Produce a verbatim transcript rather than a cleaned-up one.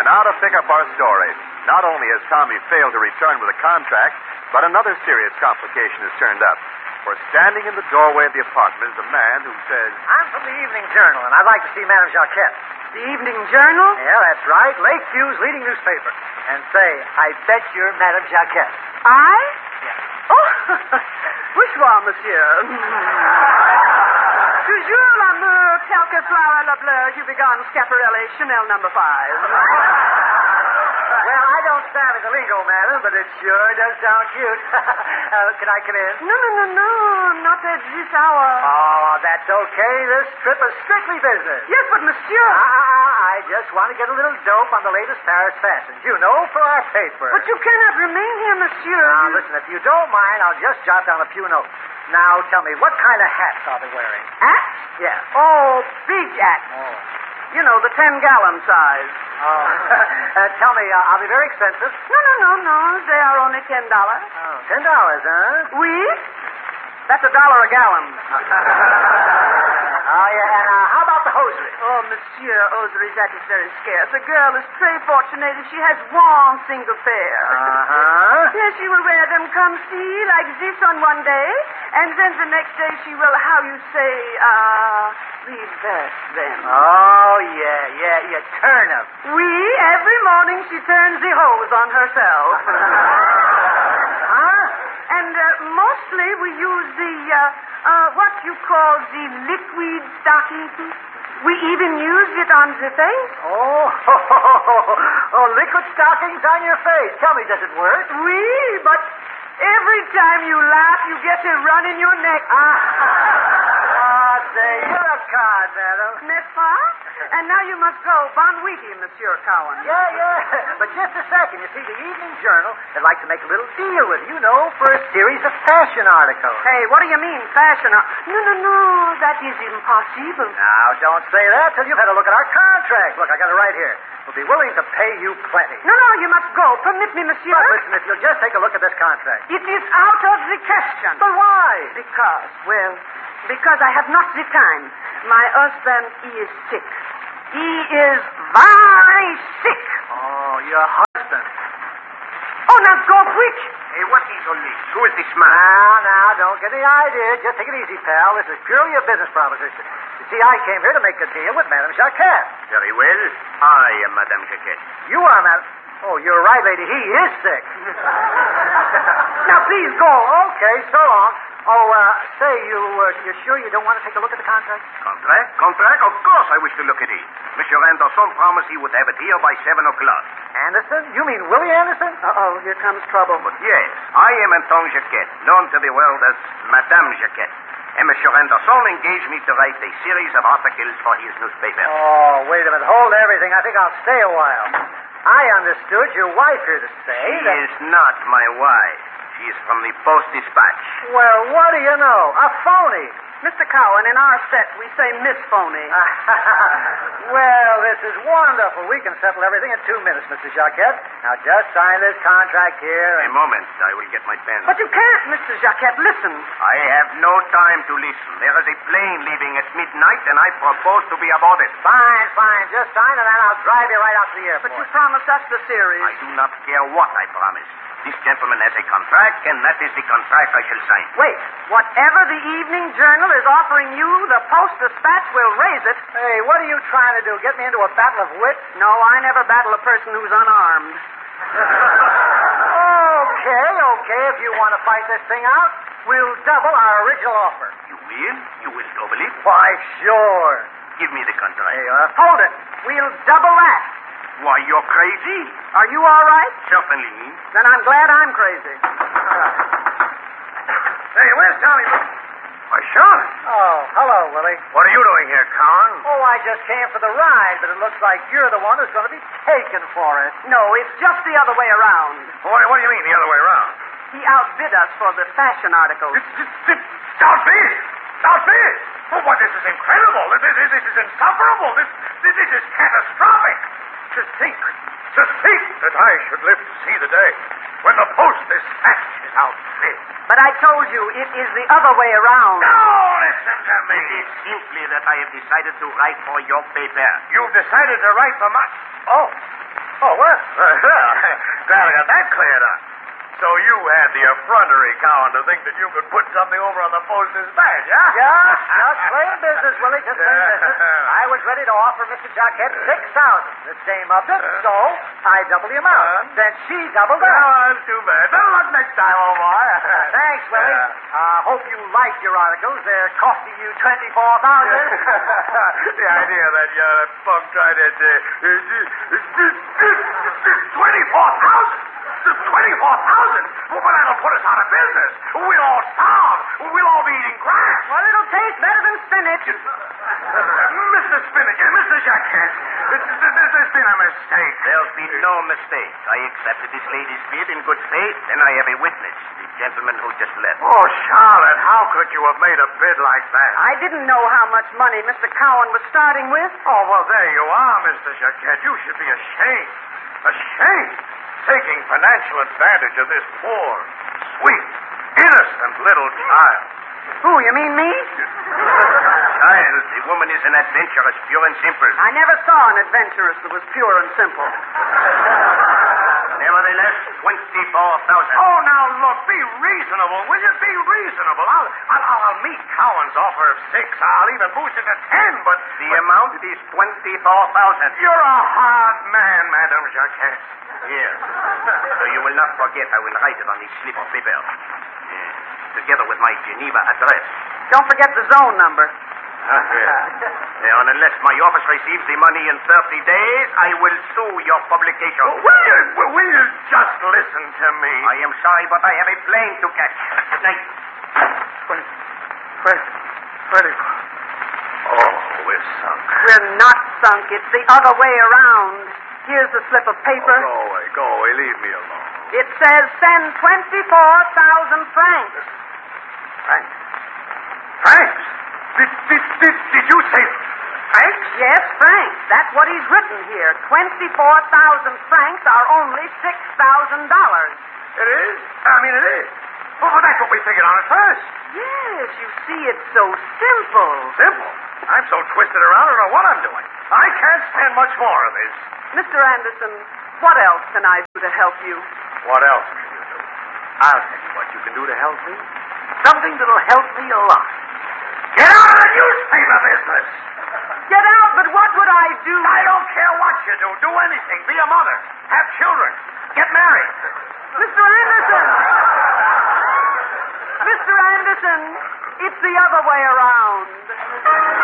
now to pick up our story. Not only has Tommy failed to return with a contract, but another serious complication has turned up. For standing in the doorway of the apartment is a man who says, I'm from the Evening Journal, and I'd like to see Madame Jacquette. The Evening Journal? Yeah, that's right. Lakeview's leading newspaper. And say, I bet you're Madame Jacquette. I? Yeah. Oh, bonsoir, monsieur. Toujours l'amour, quelque flower la bleu, you begun Schiaparelli, Chanel number five. Well, I don't savvy the lingo, madam, but it sure does sound cute. uh, can I come in? No, no, no, no, not at this hour. Oh, that's okay. This trip is strictly business. Yes, but monsieur... Ah, I just want to get a little dope on the latest Paris fashions, you know, for our paper. But you cannot remain here, monsieur. Now, listen, if you don't mind, I'll just jot down a few notes. Now, tell me, what kind of hats are they wearing? Hats? Yeah. Oh, big hats. Oh. You know, the ten-gallon size. Oh. uh, tell me, uh, are they very expensive? No, no, no, no. They are only ten dollars. Oh, ten dollars, huh? Oui? That's a dollar a gallon. Oh, yeah, and uh, how about the hosiery? Oh, monsieur, hosiery, that is very scarce. A girl is très fortunate if she has one single pair. Uh-huh. Yes, she will wear them come see, like this on one day, and then the next day she will, how you say, uh, reverse them. Oh, yeah, yeah, yeah, turn them. Oui, every morning she turns the hose on herself. Huh? And uh, mostly we use the, uh, uh, what you call the liquid stocking. We even use it on the face. Oh, oh, liquid stockings on your face. Tell me, does it work? Oui, but every time you laugh, you get a run in your neck. Ah, oh, say, you're a card, madam. N'est-ce pas? And now you must go. Bon weekend, Monsieur Cowan. Yeah, yeah. But just a second. You see, the Evening Journal would like to make a little deal with you, know, for a series of fashion articles. Hey, what do you mean, fashion? Ar- no, no, no. That is impossible. Now, don't say that till you've had a look at our contract. Look, I got it right here. We'll be willing to pay you plenty. No, no, you must go. Permit me, Monsieur. But listen, if you'll just take a look at this contract. It is out of the question. But why? Because, well, because I have not the time. My husband, he is sick. He is very sick. Oh, your husband. Oh, now go quick. Hey, what is all this? Who is this man? Now, now, don't get the idea. Just take it easy, pal. This is purely a business proposition. You see, I came here to make a deal with Madame Jacquette. Very well. I am Madame Jacquette. You are, Madame... Oh, you're right, lady. He is sick. Now, please go. Okay, so long. Oh, uh, say, you, uh, you sure you don't want to take a look at the contract? Contract? Contract? Of course I wish to look at it. Monsieur Anderson promised he would have it here by seven o'clock. Anderson? You mean Willie Anderson? Uh-oh, here comes trouble. But yes, I am Anton Jacquette, known to the world as Madame Jacquette. And Monsieur Anderson engaged me to write a series of articles for his newspaper. Oh, wait a minute. Hold everything. I think I'll stay a while. I understood your wife here to say She that... is not my wife. She is from the Post Dispatch. Well, what do you know? A phony. Mister Cowan, in our set, we say Miss Phony. Well, this is wonderful. We can settle everything in two minutes, Mister Jacquette. Now, just sign this contract here. A moment. I will get my pen. But you can't, Mister Jacquette. Listen. I have no time to listen. There is a plane leaving at midnight, and I propose to be aboard it. Fine, fine. Just sign, and then I'll drive you right out to the airport. But you promised us the series. I do not care what I promise. This gentleman has a contract, and that is the contract I shall sign. Wait. Whatever the Evening Journal is offering you, the Post Dispatch will raise it. Hey, what are you trying to do? Get me into a battle of wits? No, I never battle a person who's unarmed. Okay, okay. If you want to fight this thing out, we'll double our original offer. You will? You will double it? Why, sure. Give me the contract. There you are. Hold it. We'll double that. Why, you're crazy. Are you all right? Certainly. Then I'm glad I'm crazy. Hey, where's Tommy? Why, Sean. Oh, hello, Willie. What are you doing here, Cowan? Oh, I just came for the ride, but it looks like you're the one who's going to be taken for it. No, it's just the other way around. What, what do you mean, the other way around? He outbid us for the fashion articles. Outbid? Outbid? Oh, why, this is incredible. This, this, this is insufferable. This, this, this is catastrophic. To think, to think that I should live to see the day when the Post Dispatch is outbid. But I told you, it is the other way around. No, listen to me. It is simply that I have decided to write for your paper. You've decided to write for my... Oh. Oh, well, glad I got that cleared up. So you had the effrontery, Cowan, to think that you could put something over on the postman's badge, huh? Just, just plain business, Willie, just plain business. I was ready to offer Mister Jacquette six thousand. This dame upped it, so I doubled the amount. Then she doubled it. Oh, that's too bad. Better luck next time, old boy. Thanks, Willie. I uh, hope you like your articles. They're costing you twenty-four thousand. The idea that uh, punk tried to... Uh, twenty-four thousand? twenty-four thousand? Well, but that'll put us out of business. We'll all starve. We'll all be eating grass. Well, it'll taste better than spinach. Mister Spinach, Mister Jacquette, this, this, this has been a mistake. There'll be no mistake. I accepted this lady's bid in good faith, and I have a witness, the gentleman who just left. Oh, Charlotte, how could you have made a bid like that? I didn't know how much money Mister Cowan was starting with. Oh, well, there you are, Mister Jacquette. You should be ashamed. Ashamed. Taking financial advantage of this poor, sweet, innocent little child. Who, you mean me? Child, the woman is an adventuress, pure and simple. I never saw an adventuress that was pure and simple. Nevertheless, twenty-four thousand. Oh, now, look, be reasonable, will you? Be reasonable. I'll, I'll, I'll meet Cowan's offer of six. I'll even boost it to ten, but... The amount is twenty-four thousand. You're a hard man, Madame Jacquette. Here. So you will not forget I will write it on this slip of paper. Yes. Together with my Geneva address. Don't forget the zone number. Ah, yes. Yeah, and unless my office receives the money in thirty days, I will sue your publication. Will you, will you just listen to me? I am sorry, but I have a plane to catch. Good night. Fred, Fred, Freddy. Oh, we're sunk. We're not sunk. It's the other way around. Here's the slip of paper. Oh, go away, go away. Leave me alone. It says send twenty-four thousand francs. Franks? Franks? Did, did, did, did you say francs? Yes, francs. That's what he's written here. twenty-four thousand francs are only six thousand dollars. It is? I mean, it is. Well, well, that's what we figured on at first. Yes, you see, it's so simple. Simple? I'm so twisted around, I don't know what I'm doing. I can't stand much more of this. Mister Anderson, what else can I do to help you? What else can you do? I'll tell you what you can do to help me. Something that'll help me a lot. Get out of the newspaper business! Get out, but what would I do? I don't care what you do. Do anything. Be a mother. Have children. Get married. Mister Anderson! Mister Anderson, it's the other way around.